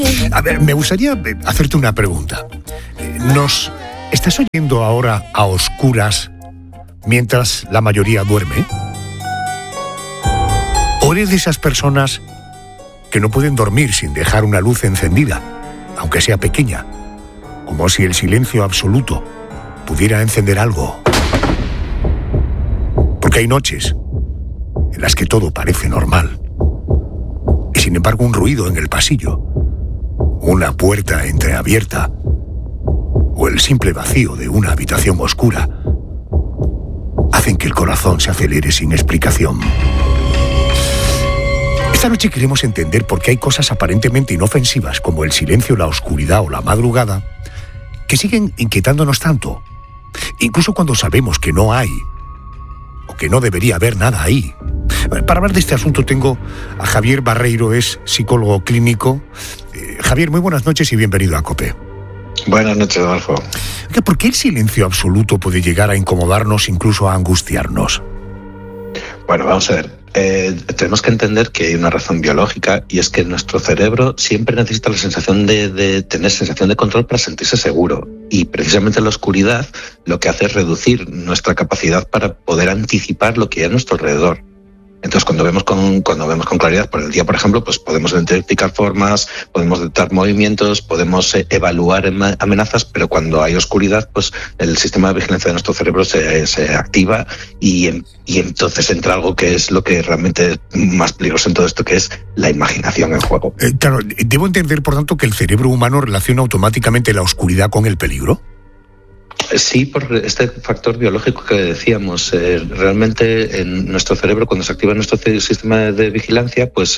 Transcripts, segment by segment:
A ver, me gustaría hacerte una pregunta. ¿Nos estás oyendo ahora a oscuras mientras la mayoría duerme? ¿O eres de esas personas que no pueden dormir sin dejar una luz encendida, aunque sea pequeña, como si el silencio absoluto pudiera encender algo? Porque hay noches en las que todo parece normal y sin embargo un ruido en el pasillo, una puerta entreabierta o el simple vacío de una habitación oscura hacen que el corazón se acelere sin explicación. Esta noche queremos entender por qué hay cosas aparentemente inofensivas como el silencio, la oscuridad o la madrugada que siguen inquietándonos tanto, incluso cuando sabemos que no hay o que no debería haber nada ahí. Para hablar de este asunto tengo a Javier Barreiro, es psicólogo clínico. Javier, muy buenas noches y bienvenido a COPE. Buenas noches, Adolfo. ¿Por qué el silencio absoluto puede llegar a incomodarnos, incluso a angustiarnos? Bueno, vamos a ver. Tenemos que entender que hay una razón biológica y es que nuestro cerebro siempre necesita la sensación de tener sensación de control para sentirse seguro. Y precisamente la oscuridad lo que hace es reducir nuestra capacidad para poder anticipar lo que hay a nuestro alrededor. Entonces, cuando vemos con claridad por el día, por ejemplo, pues podemos identificar formas, podemos detectar movimientos, podemos evaluar amenazas, pero cuando hay oscuridad, pues el sistema de vigilancia de nuestro cerebro se activa y entonces entra algo que es lo que realmente es más peligroso en todo esto, que es la imaginación en juego. Claro, debo entender, por tanto, que el cerebro humano relaciona automáticamente la oscuridad con el peligro. Sí, por este factor biológico que decíamos. Realmente en nuestro cerebro, cuando se activa nuestro sistema de vigilancia, pues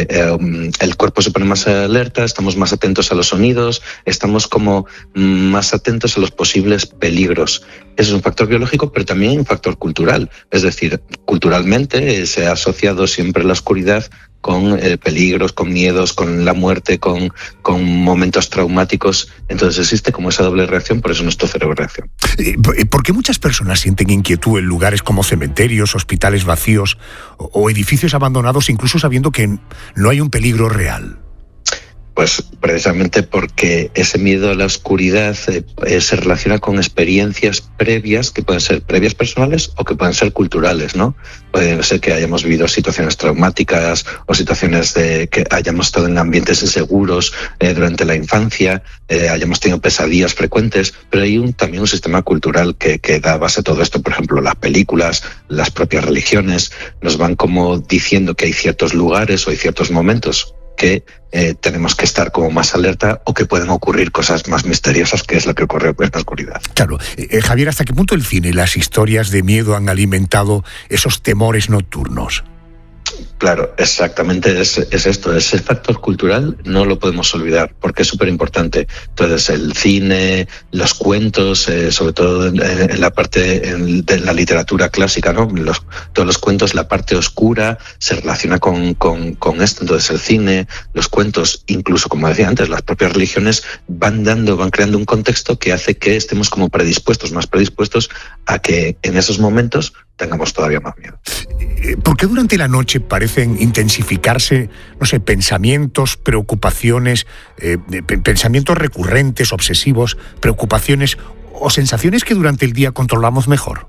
el cuerpo se pone más alerta, estamos más atentos a los sonidos, estamos como más atentos a los posibles peligros. Ese es un factor biológico, pero también un factor cultural. Es decir, culturalmente se ha asociado siempre la oscuridad con peligros, con miedos, con la muerte, con momentos traumáticos. Entonces existe como esa doble reacción, por eso nuestro cerebro reacciona. ¿Por qué muchas personas sienten inquietud en lugares como cementerios, hospitales vacíos o edificios abandonados, incluso sabiendo que no hay un peligro real? Pues precisamente porque ese miedo a la oscuridad se relaciona con experiencias previas, que pueden ser previas personales o que pueden ser culturales, ¿no? Puede ser que hayamos vivido situaciones traumáticas o situaciones de que hayamos estado en ambientes inseguros durante la infancia, hayamos tenido pesadillas frecuentes, pero hay también un sistema cultural que da base a todo esto. Por ejemplo, las películas, las propias religiones nos van como diciendo que hay ciertos lugares o hay ciertos momentos que tenemos que estar como más alerta o que pueden ocurrir cosas más misteriosas, que es lo que ocurre en la oscuridad. Claro. Javier, ¿hasta qué punto el cine y las historias de miedo han alimentado esos temores nocturnos? Claro, exactamente es esto. Ese factor cultural no lo podemos olvidar porque es súper importante. Entonces, el cine, los cuentos, sobre todo en la parte de la literatura clásica, ¿no? Todos los cuentos, la parte oscura se relaciona con esto. Entonces, el cine, los cuentos, incluso, como decía antes, las propias religiones van creando un contexto que hace que estemos como más predispuestos a que en esos momentos tengamos todavía más miedo. ¿Por qué durante la noche parecen intensificarse, pensamientos, preocupaciones, pensamientos recurrentes, obsesivos, preocupaciones o sensaciones que durante el día controlamos mejor?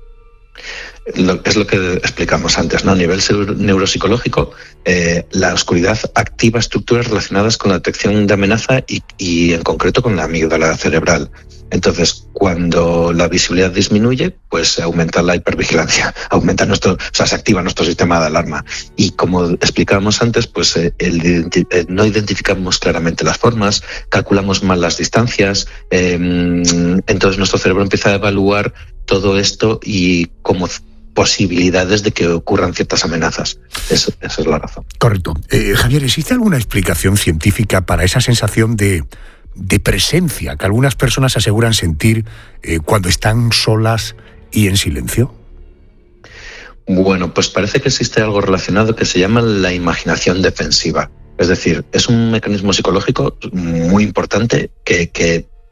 Es lo que explicamos antes, ¿no? A nivel neuropsicológico, la oscuridad activa estructuras relacionadas con la detección de amenaza y en concreto con la amígdala cerebral. Entonces, cuando la visibilidad disminuye, pues aumenta la hipervigilancia, se activa nuestro sistema de alarma. Y como explicábamos antes, pues no identificamos claramente las formas, calculamos mal las distancias, entonces nuestro cerebro empieza a evaluar todo esto y como posibilidades de que ocurran ciertas amenazas. Esa es la razón. Correcto. Javier, ¿existe alguna explicación científica para esa sensación de presencia que algunas personas aseguran sentir cuando están solas y en silencio? Bueno, pues parece que existe algo relacionado que se llama la imaginación defensiva. Es decir, es un mecanismo psicológico muy importante que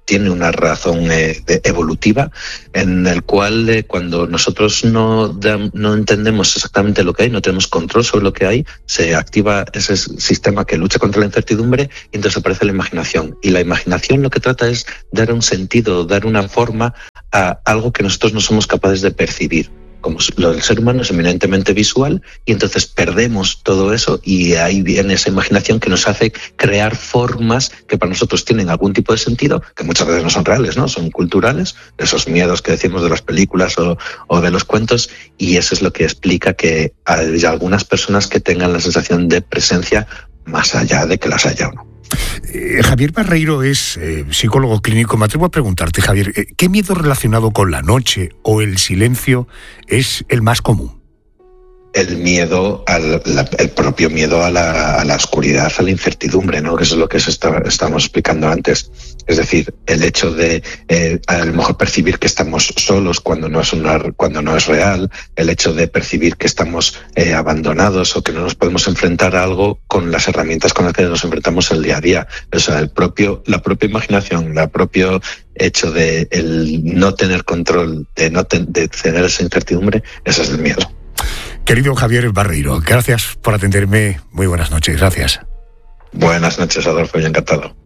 tiene una razón evolutiva, en el cual cuando nosotros no entendemos exactamente lo que hay, no tenemos control sobre lo que hay, se activa ese sistema que lucha contra la incertidumbre y entonces aparece la imaginación. Y la imaginación lo que trata es dar un sentido, dar una forma a algo que nosotros no somos capaces de percibir. Como el ser humano es eminentemente visual y entonces perdemos todo eso y ahí viene esa imaginación que nos hace crear formas que para nosotros tienen algún tipo de sentido, que muchas veces no son reales, ¿no? Son culturales, esos miedos que decimos de las películas o de los cuentos, y eso es lo que explica que hay algunas personas que tengan la sensación de presencia más allá de que las haya o no. Javier Barreiro es psicólogo clínico. Me atrevo a preguntarte, Javier, ¿qué miedo relacionado con la noche o el silencio es el más común? El miedo, el propio miedo a la oscuridad, a la incertidumbre, ¿no? Que eso es lo que estábamos explicando antes. Es decir, el hecho de a lo mejor percibir que estamos solos cuando no es real, el hecho de percibir que estamos abandonados o que no nos podemos enfrentar a algo con las herramientas con las que nos enfrentamos el día a día. O sea, la propia imaginación, el propio hecho de el no tener control, de tener esa incertidumbre, ese es el miedo. Querido Javier Barreiro, gracias por atenderme. Muy buenas noches, gracias. Buenas noches, Adolfo, y encantado.